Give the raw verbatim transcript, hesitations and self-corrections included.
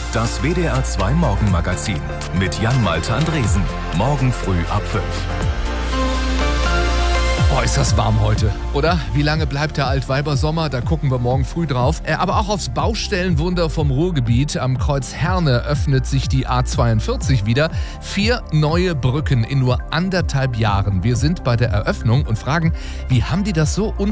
Das W D R zwei Morgenmagazin mit Jan-Malte Andresen. Morgen früh ab fünf. Oh, ist das warm heute, oder? Wie lange bleibt der Altweibersommer? Da gucken wir morgen früh drauf. Äh, aber auch aufs Baustellenwunder vom Ruhrgebiet. Am Kreuz Herne öffnet sich die A zweiundvierzig wieder. Vier neue Brücken in nur anderthalb Jahren. Wir sind bei der Eröffnung und fragen, wie haben die das so